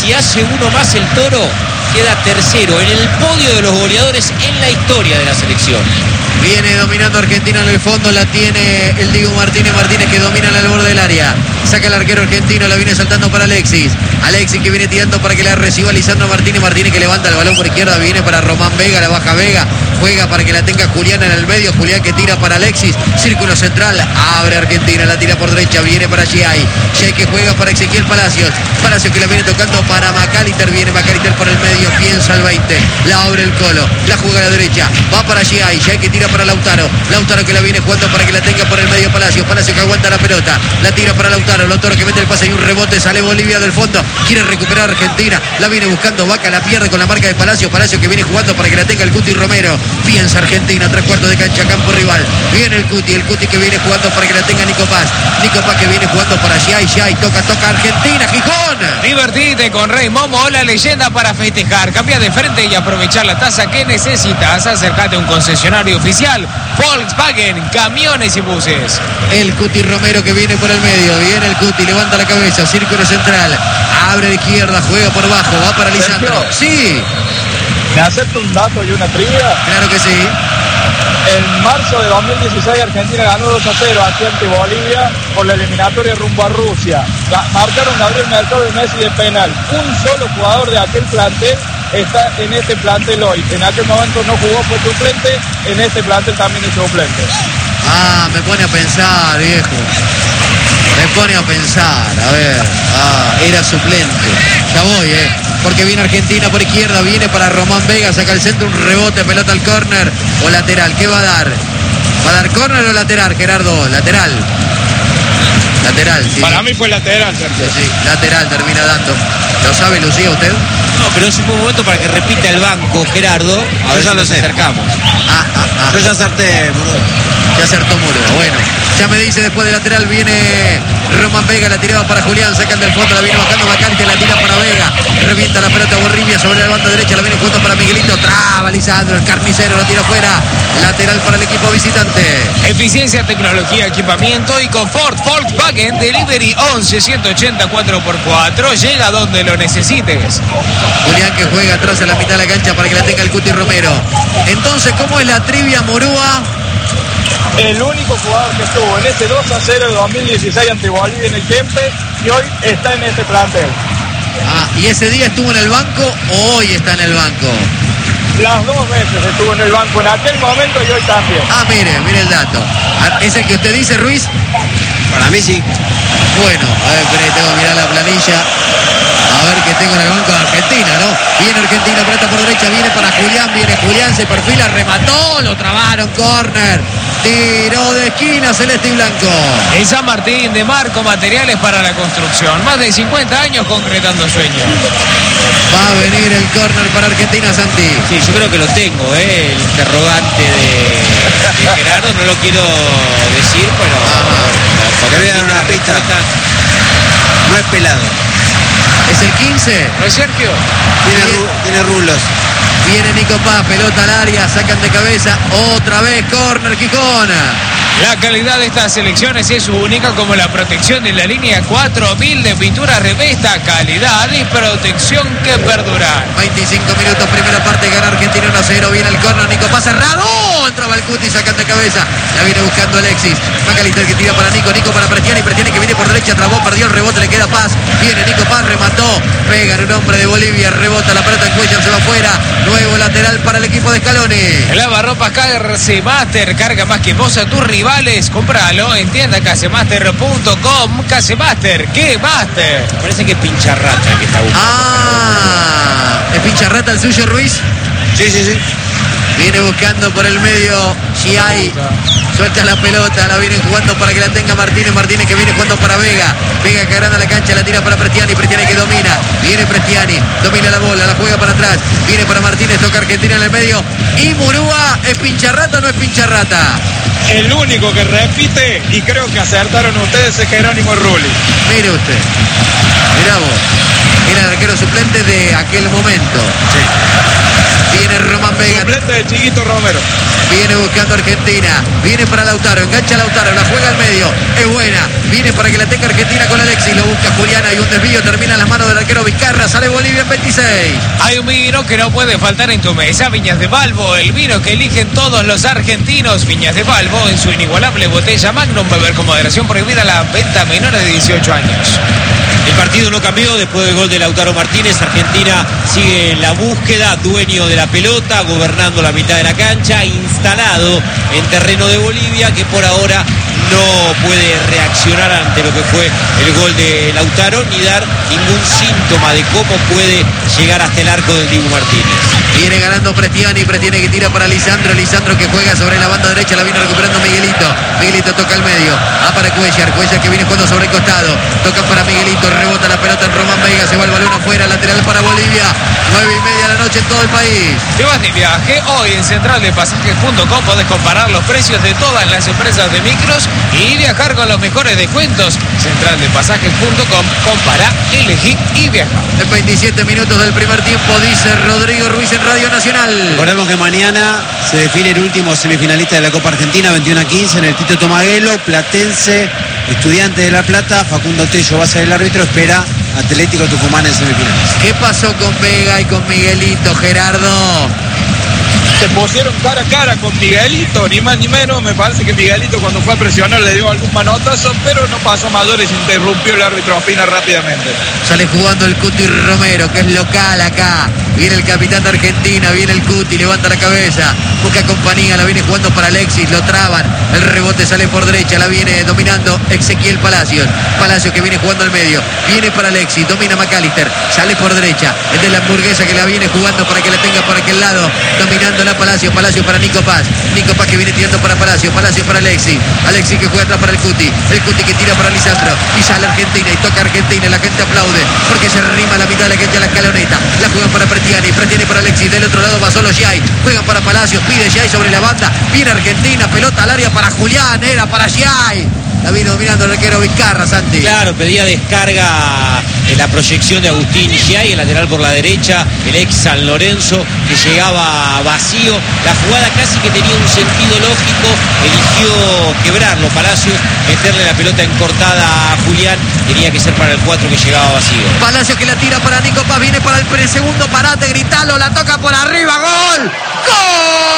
si hace uno más el Toro, queda tercero en el podio de los goleadores en la historia de la selección. Viene dominando Argentina en el fondo, la tiene el Diego Martínez que domina en el borde del área. Saca el arquero argentino, la viene saltando para Alexis que viene tirando para que la reciba Lisandro Martínez que levanta el balón por izquierda, viene para Román Vega, la baja Vega, juega para que la tenga Julián en el medio, Julián que tira para Alexis, círculo central, abre Argentina, la tira por derecha, viene para Giai que juega para Ezequiel Palacios que la viene tocando para Macalister, viene Macalister por el medio, piensa el 20, la abre el Colo, la juega a la derecha, va para Giai que tira para Lautaro que la viene jugando para que la tenga por el medio Palacios que aguanta la pelota, la tira para Lautaro que mete el pase y un rebote, sale Bolivia del fondo, quiere recuperar Argentina, la viene buscando Vaca, la pierde con la marca de Palacios que viene jugando para que la tenga el Cuti Romero, piensa Argentina, 3/4 de cancha, campo rival, viene el Cuti que viene jugando para que la tenga Nico Paz que viene jugando para Giai, toca Argentina, Gijón. Divertite con Rey Momo, la leyenda para festejar, cambia de frente y aprovechar la tasa que necesitas, acércate a un concesionario oficial, Volkswagen, camiones y buses. El Cuti Romero que viene por el medio, viene el Cuti, levanta la cabeza, círculo central, abre a la izquierda, juega por abajo, va para Lisandro. Sí. ¿Me acepto un dato y una trivia? Claro que sí. En marzo de 2016 Argentina ganó 2-0 aquí ante Bolivia por la eliminatoria rumbo a Rusia. Marcaron Gabriel Mercado y Messi de penal. Un solo jugador de aquel plantel está en este plantel hoy. En aquel momento no jugó, fue suplente. En este plantel también es suplente. Me pone a pensar, viejo. Me pone a pensar, a ver. Era suplente. Ya voy, porque viene Argentina por izquierda, viene para Román Vega, saca el centro, un rebote, pelota al córner o lateral. ¿Qué va a dar? ¿Va a dar córner o lateral, Gerardo? Lateral. Sí. Para mí fue lateral, Sergio. Sí, lateral termina dando. ¿Lo sabe, Lucía, usted? No, pero es un buen momento para que repita el banco, Gerardo. A ver si nos acercamos. Yo ya acerté, Murúa. Ya acertó Murúa. Bueno, ya me dice después de lateral viene Román Vega, la tiraba para Julián, sacan del fondo, la viene bajando Macalister, la tira para Vega, revienta la pelota Borribia sobre la banda derecha, la viene jugando para Miguelito, traba Lisandro, el carnicero, lo tira afuera, lateral para el equipo visitante. Eficiencia, tecnología, equipamiento y confort. Volkswagen Delivery 11-180 4x4, llega donde lo necesites. Julián que juega atrás a la mitad de la cancha para que la tenga el Cuti Romero. Entonces, ¿cómo es la trivia, Murúa? El único jugador que estuvo en ese 2-0 de 2016 ante Bolivia en el Kempes y hoy está en este plantel. ¿Y ese día estuvo en el banco o hoy está en el banco? Las dos veces estuvo en el banco, en aquel momento y hoy también. Mire el dato. ¿Es el que usted dice, Ruiz? Para mí sí. Bueno, a ver, tengo que mirar la planilla. A ver qué tengo en el banco de Argentina, ¿no? Viene Argentina, pelota por derecha, viene para Julián, viene Julián, se perfila, remató, lo trabaron, córner. Tiro de esquina, celeste y blanco. En San Martín de Marco, materiales para la construcción. Más de 50 años concretando sueños. Va a venir el córner para Argentina, Santi. Sí, yo creo que lo tengo, el interrogante de Gerardo, no lo quiero decir, pero... Te voy a dar una pista. No es pelado. ¿Es el 15? ¿No es Sergio? Tiene rulos. Viene Nico Paz, pelota al área, sacan de cabeza, otra vez, córner, Gijón. La calidad de estas selecciones es única, como la protección de la línea 4000 de pintura Revesta, calidad y protección que perduran. 25 minutos, primera parte, gana Argentina 1-0, viene el córner, Nico Paz cerrado, entraba el Cuti, sacan de cabeza, la viene buscando Alexis, Macalister que tira para Nico para Prestiani que viene por derecha, trabó, perdió el rebote, le queda Paz, viene Nico Paz, remató, pega en un hombre de Bolivia, rebota la pelota en Cuellar, se va afuera, nuevo lateral para el equipo de Scaloni. El lavarropas Casemaster, carga más que vos a tus rivales, compralo en tienda casemaster.com. Casemaster, ¿qué Master? Parece que es Pincharrata que está buscando. ¿Es Pincharrata el suyo, Ruiz? Sí. Viene buscando por el medio Giai, suelta la pelota, la viene jugando para que la tenga Martínez que viene jugando para Vega que agranda la cancha, la tira para Prestiani que domina, viene Prestiani, domina la bola, la juega para atrás, viene para Martínez, toca Argentina en el medio y Murúa, ¿es Pincharrata o no es Pincharrata? El único que repite, y creo que acertaron ustedes, es Jerónimo Rulli. Mire usted, mirá vos, era el arquero suplente de aquel momento. Viene Román Vega. Suplente de Chiquito Romero. Viene buscando Argentina. Viene para Lautaro. Engancha Lautaro. La juega al medio. Es buena. Viene para que la tenga Argentina con Alexis. Lo busca Julián. Hay un desvío. Termina en las manos del arquero Vizcarra. Sale Bolivia en 26. Hay un vino que no puede faltar en tu mesa. Viñas de Balbo. El vino que eligen todos los argentinos. Viñas de Balbo en su inigualable botella Magnum. Beber con moderación. Prohibida la venta a menores de 18 años. El partido no cambió después del gol de Lautaro Martínez. Argentina sigue en la búsqueda, dueño de la pelota, gobernando la mitad de la cancha, instalado en terreno de Bolivia, que por ahora no puede reaccionar ante lo que fue el gol de Lautaro, ni dar ningún síntoma de cómo puede llegar hasta el arco del Dibu Martínez. Viene ganando Prestiani que tira para Lisandro que juega sobre la banda derecha, la viene recuperando Miguelito toca al medio, para Cuellar que viene jugando sobre el costado, toca para Miguelito, rebota la pelota en Román Vega, se va el balón afuera, lateral para Bolivia, 9:30 de la noche en todo el país. Te vas de viaje, hoy en centraldepasajes.com podés comparar los precios de todas las empresas de micros y viajar con los mejores descuentos. Centraldepasajes.com, compara, elegí y viaja. En 27 minutos del primer tiempo, dice Rodrigo Ruiz en Radio Nacional. Recordemos que mañana se define el último semifinalista de la Copa Argentina, 21-15, en el Tito Tomaguelo, Platense, Estudiante de La Plata, Facundo Tello va a ser el árbitro, espera Atlético Tucumán en semifinales. ¿Qué pasó con Vega y con Miguelito, Gerardo? Se pusieron cara a cara con Miguelito, ni más ni menos. Me parece que Miguelito cuando fue a presionar le dio algún manotazo, pero no pasó mayores, interrumpió el árbitro Ospina rápidamente. Sale jugando el Cuti Romero, que es local acá. Viene el capitán de Argentina, viene el Cuti, levanta la cabeza, busca compañía, la viene jugando para Alexis, lo traban, el rebote sale por derecha, la viene dominando Ezequiel Palacios que viene jugando al medio, viene para Alexis, domina McAllister, sale por derecha, el de la hamburguesa que la viene jugando para que la tenga por aquel lado, dominándola Palacios para Nico Paz que viene tirando para Palacios para Alexis que juega atrás para el Cuti que tira para Lisandro, y sale Argentina y toca Argentina, la gente aplaude porque se arrima la mitad de la gente a la escaloneta, la juegan para Prestiani para Alexis, del otro lado va solo Giai, juegan para Palacios, pide Giai sobre la banda, viene Argentina, pelota al área para Julián, era para Giai, la viene dominando el arquero Vizcarra, Santi. Claro, pedía descarga en la proyección de Agustín Giai, el lateral por la derecha, el ex San Lorenzo, que llegaba vacío, la jugada casi que tenía un sentido lógico, eligió quebrarlo Palacios, meterle la pelota encortada a Julián, tenía que ser para el 4 que llegaba vacío. Palacios que la tira para Nico Paz, viene para el segundo parate, gritalo, la toca por arriba, ¡gol! ¡Gol!